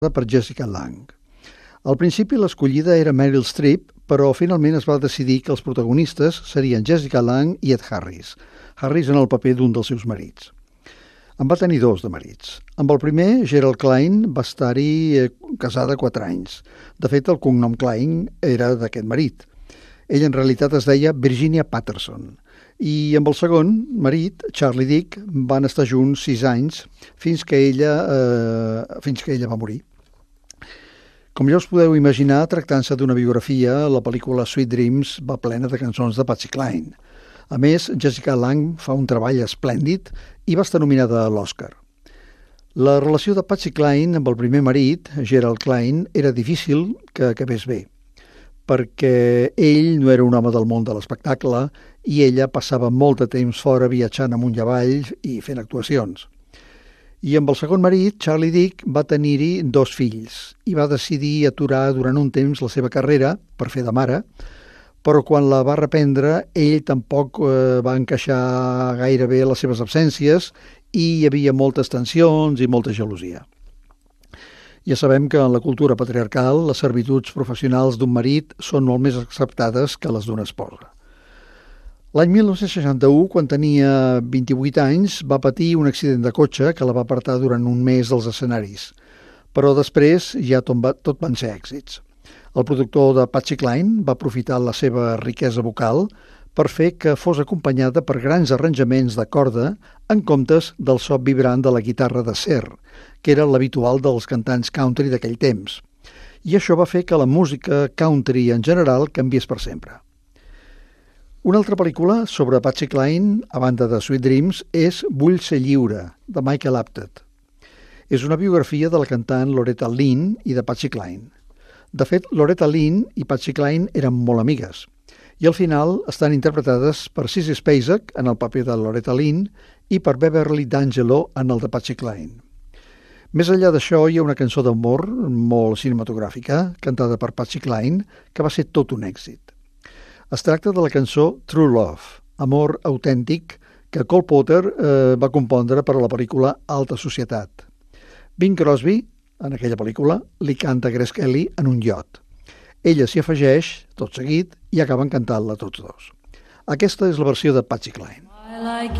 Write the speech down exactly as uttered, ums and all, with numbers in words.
per Jessica Lange. Al principi l'escollida era Meryl Streep, però finalment es va decidir que els protagonistes serien Jessica Lange i Ed Harris, Harris en el paper d'un dels seus marits. En va tenir dos de marits. Amb el primer, Gerald Klein, va estar-hi casada quatre anys. De fet, el cognom Klein era d'aquest marit. Ell en realitat es deia Virginia Patterson. I amb el segon marit, Charlie Dick, van estar junts sis anys fins que ella, eh, fins que ella va morir. Com ja us podeu imaginar, tractant-se d'una biografia, la pel·lícula Sweet Dreams va plena de cançons de Patsy Cline. A més, Jessica Lange fa un treball esplèndid i va estar nominada a l'Oscar. La relació de Patsy Cline amb el primer marit, Gerald Klein, era difícil que acabés bé, perquè ell no era un home del món de l'espectacle i ella passava molt de temps fora viatjant amunt i avall i fent actuacions. I amb el segon marit, Charlie Dick, va tenir-hi dos fills i va decidir aturar durant un temps la seva carrera per fer de mare, però quan la va reprendre, ell tampoc eh, va encaixar gaire bé les seves absències i hi havia moltes tensions i molta gelosia. Ja sabem que en la cultura patriarcal les servituds professionals d'un marit són molt més acceptades que les d'una esposa. L'any mil nou-cents seixanta-u, quan tenia vint-i-vuit anys, va patir un accident de cotxe que la va apartar durant un mes dels escenaris, però després ja tot, va, tot van ser èxits. El productor de Patsy Cline va aprofitar la seva riquesa vocal per fer que fos acompanyada per grans arranjaments de corda en comptes del so vibrant de la guitarra d'acer, que era l'habitual dels cantants country d'aquell temps. I això va fer que la música country en general canviés per sempre. Una altra pel·lícula sobre Patsy Cline, a banda de Sweet Dreams, és Vull ser lliure, de Michael Apted. És una biografia de la cantant Loretta Lynn i de Patsy Cline. De fet, Loretta Lynn i Patsy Cline eren molt amigues, i al final estan interpretades per Sissy Spacek en el paper de Loretta Lynn i per Beverly D'Angelo en el de Patsy Cline. Més enllà d'això, hi ha una cançó d'amor molt cinematogràfica, cantada per Patsy Cline, que va ser tot un èxit. Es tracta de la cançó True Love, amor autèntic, que Cole Porter eh, va compondre per a la pel·lícula Alta Societat. Bing Crosby, en aquella pel·lícula, li canta Grace Kelly en un iot. Ella s'hi afegeix, tot seguit, i acaben cantant-la tots dos. Aquesta és la versió de Patsy Cline. I like